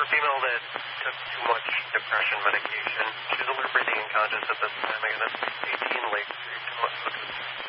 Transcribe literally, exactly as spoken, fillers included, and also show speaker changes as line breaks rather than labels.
a female that took too much depression medication. She's alert, breathing, and conscious at this